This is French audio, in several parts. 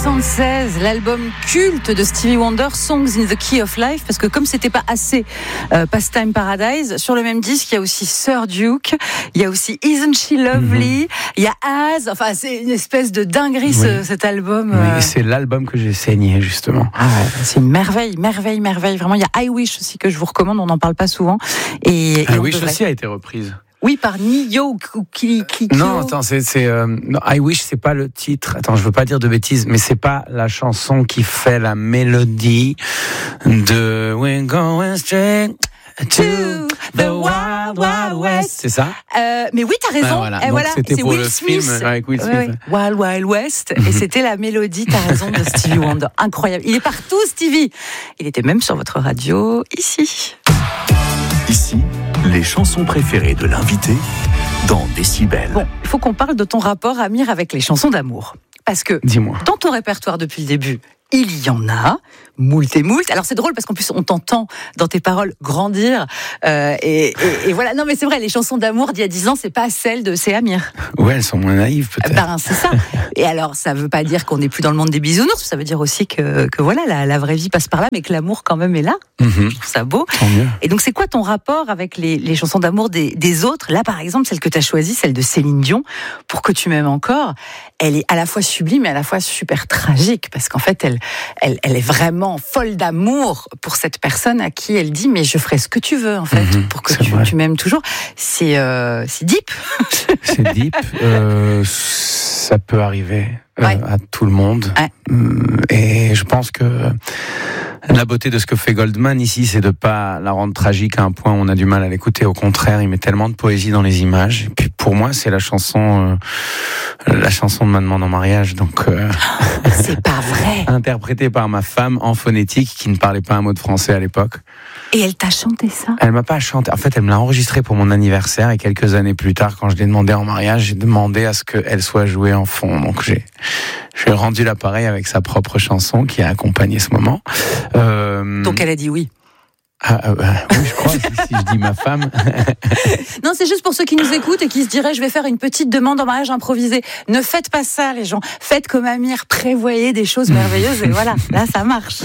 1976, l'album culte de Stevie Wonder, Songs in the Key of Life, parce que comme c'était pas assez Pastime Paradise, sur le même disque, il y a aussi Sir Duke, il y a aussi Isn't She Lovely, il y a Az, enfin c'est une espèce de dinguerie cet album. Oui, c'est l'album que j'ai saigné justement. Ah ouais, c'est une merveille, vraiment. Il y a I Wish aussi que je vous recommande, on n'en parle pas souvent. Et I Wish aussi a été reprise. Oui, par Nio Kikyo. Non, attends, non, I Wish, c'est pas le titre. Attends, je veux pas dire de bêtises, mais c'est pas la chanson qui fait la mélodie de We're Going Straight to the Wild Wild West. C'est ça? Mais oui, t'as raison. Voilà. Donc, c'était pour le film avec Will Smith. Oui. Wild Wild West. Et c'était la mélodie, t'as raison, de Stevie Wonder. Incroyable. Il est partout, Stevie. Il était même sur votre radio, ici. Ici, les chansons préférées de l'invité dans Décibel. Bon, il faut qu'on parle de ton rapport, Amir, avec les chansons d'amour. Parce que, dis-moi, dans ton répertoire depuis le début, il y en a, moult et moult. Alors c'est drôle parce qu'en plus on t'entend dans tes paroles grandir. Et voilà, non mais c'est vrai, les chansons d'amour d'il y a 10 ans, c'est pas celles de C'est Amir. Ouais, elles sont moins naïves peut-être. Ben, c'est ça. Et alors ça veut pas dire qu'on n'est plus dans le monde des bisounours, ça veut dire aussi que voilà, la vraie vie passe par là, mais que l'amour quand même est là. Je trouve ça beau. Tant mieux. Et donc c'est quoi ton rapport avec les chansons d'amour des autres? Là par exemple, celle que tu as choisie, celle de Céline Dion, Pour que tu m'aimes encore, elle est à la fois sublime et à la fois super tragique, parce qu'en fait elle est vraiment folle d'amour pour cette personne à qui elle dit mais je ferai ce que tu veux en fait pour que tu m'aimes toujours. C'est deep. C'est deep. Ça peut arriver à tout le monde. Ouais. Et je pense que la beauté de ce que fait Goldman ici, c'est de pas la rendre tragique à un point où on a du mal à l'écouter. Au contraire, il met tellement de poésie dans les images. Et puis pour moi, c'est la chanson de ma demande en mariage. Donc c'est pas vrai. Interprétée par ma femme en phonétique, qui ne parlait pas un mot de français à l'époque. Et elle t'a chanté ça? Elle m'a pas chanté. En fait, elle me l'a enregistré pour mon anniversaire, et quelques années plus tard, quand je l'ai demandé en mariage, j'ai demandé à ce qu'elle soit jouée en fond. Donc j'ai rendu l'appareil avec sa propre chanson qui a accompagné ce moment. Donc elle a dit oui. Oui, je crois, si je dis ma femme. Non, c'est juste pour ceux qui nous écoutent et qui se diraient je vais faire une petite demande en mariage improvisée. Ne faites pas ça, les gens. Faites comme Amir, prévoyez des choses merveilleuses et voilà, là ça marche.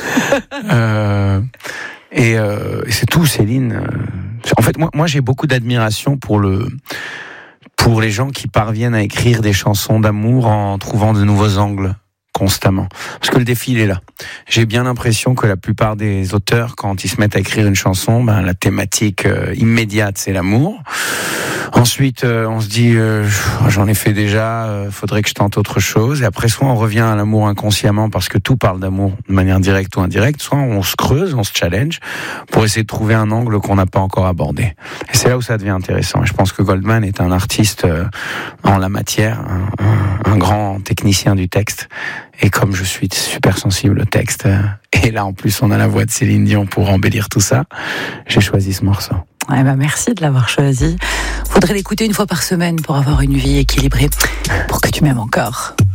Et c'est tout, Céline. En fait, moi j'ai beaucoup d'admiration pour les gens qui parviennent à écrire des chansons d'amour en trouvant de nouveaux angles constamment. Parce que le défi, il est là. J'ai bien l'impression que la plupart des auteurs, quand ils se mettent à écrire une chanson, la thématique immédiate, c'est l'amour. Ensuite, on se dit, j'en ai fait déjà, faudrait que je tente autre chose. Et après, soit on revient à l'amour inconsciemment parce que tout parle d'amour de manière directe ou indirecte, soit on se creuse, on se challenge pour essayer de trouver un angle qu'on n'a pas encore abordé. Et c'est là où ça devient intéressant. Et je pense que Goldman est un artiste en la matière, un grand technicien du texte. Et comme je suis super sensible au texte, et là en plus on a la voix de Céline Dion pour embellir tout ça, j'ai choisi ce morceau. Ouais, merci de l'avoir choisi. Faudrait l'écouter une fois par semaine pour avoir une vie équilibrée. Pour que tu m'aimes encore.